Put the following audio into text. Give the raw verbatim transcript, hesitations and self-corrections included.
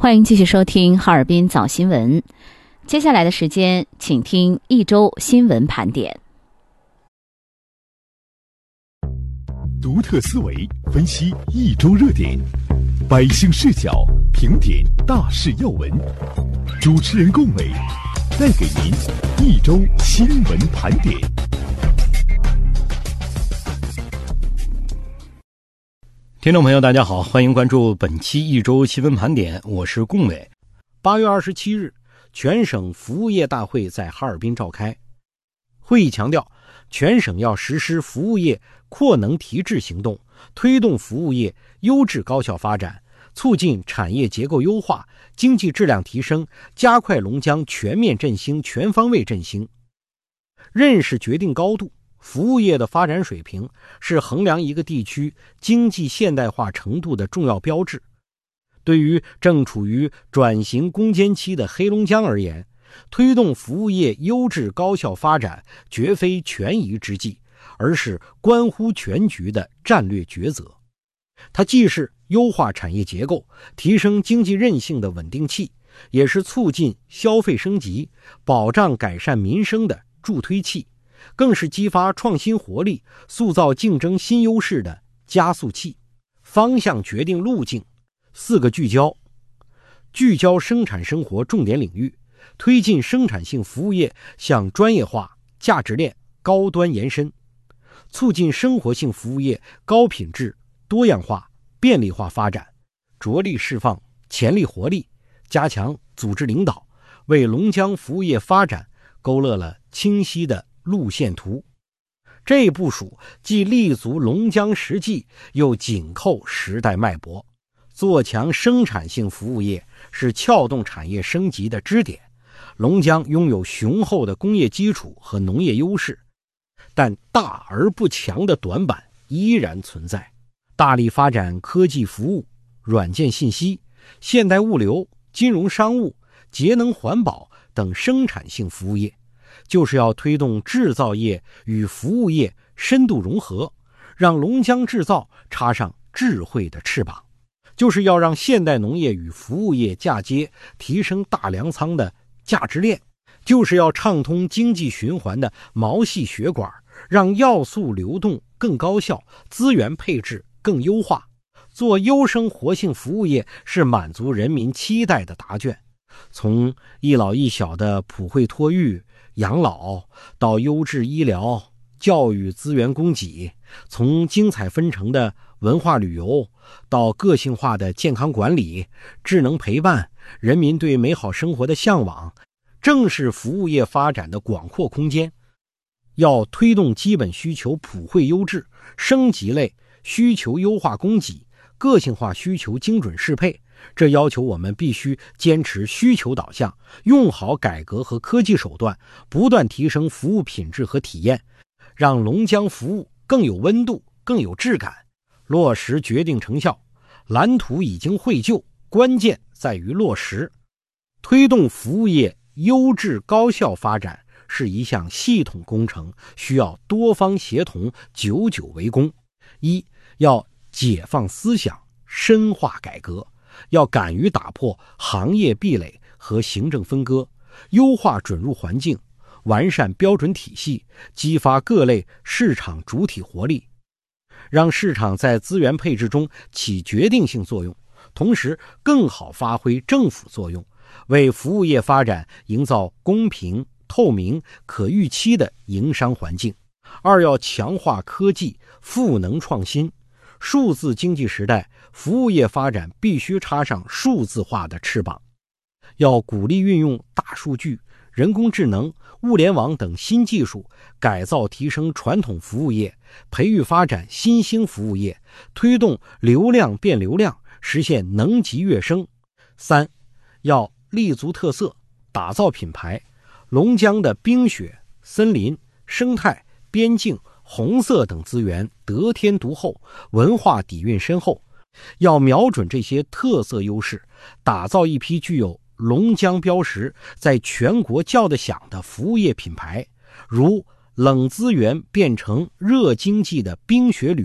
欢迎继续收听哈尔滨早新闻。接下来的时间，请听一周新闻盘点。 独特思维分析一周热点，百姓视角评点大事要闻。主持人龚伟带给您一周新闻盘点。 听众朋友大家好，欢迎关注本期一周新闻盘点，我是龚伟。八月二十七日，全省服务业大会在哈尔滨召开。会议强调，全省要实施服务业扩能提质行动，推动服务业优质高效发展，促进产业结构优化、经济质量提升，加快龙江全面振兴、全方位振兴。认识决定高度，服务业的发展水平是衡量一个地区经济现代化程度的重要标志。对于正处于转型攻坚期的黑龙江而言，推动服务业优质高效发展绝非权宜之计，而是关乎全局的战略抉择。它既是优化产业结构、提升经济韧性的稳定器，也是促进消费升级、保障改善民生的助推器，更是激发创新活力、塑造竞争新优势的加速器。方向决定路径，四个聚焦：聚焦生产生活重点领域，推进生产性服务业向专业化、价值链、高端延伸；促进生活性服务业高品质、多样化、便利化发展，着力释放潜力活力，加强组织领导，为龙江服务业发展勾勒了清晰的路线图。这一部署既立足龙江实际，又紧扣时代脉搏。做强生产性服务业是撬动产业升级的支点。龙江拥有雄厚的工业基础和农业优势，但大而不强的短板依然存在。大力发展科技服务、软件信息、现代物流、金融商务、节能环保等生产性服务业，就是要推动制造业与服务业深度融合，让龙江制造插上智慧的翅膀，就是要让现代农业与服务业嫁接，提升大粮仓的价值链，就是要畅通经济循环的毛细血管，让要素流动更高效，资源配置更优化。做优生活性服务业是满足人民期待的答卷，从一老一小的普惠托育、养老，到优质医疗、教育资源供给，从精彩纷呈的文化旅游，到个性化的健康管理、智能陪伴，人民对美好生活的向往，正是服务业发展的广阔空间。要推动基本需求普惠优质、升级类需求优化供给、个性化需求精准适配，这要求我们必须坚持需求导向，用好改革和科技手段，不断提升服务品质和体验，让龙江服务更有温度、更有质感。落实决定成效，蓝图已经绘就，关键在于落实。推动服务业优质高效发展是一项系统工程，需要多方协同，久久为功。一，要解放思想，深化改革，要敢于打破行业壁垒和行政分割，优化准入环境，完善标准体系，激发各类市场主体活力，让市场在资源配置中起决定性作用，同时更好发挥政府作用，为服务业发展营造公平、透明、可预期的营商环境。二，要强化科技赋能创新。数字经济时代，服务业发展必须插上数字化的翅膀，要鼓励运用大数据、人工智能、物联网等新技术，改造提升传统服务业，培育发展新兴服务业，推动流量变流量，实现能级跃升。三，要立足特色，打造品牌。龙江的冰雪、森林、生态、边境、红色等资源得天独厚，文化底蕴深厚，要瞄准这些特色优势，打造一批具有龙江标识、在全国叫得响的服务业品牌，如冷资源变成热经济的冰雪旅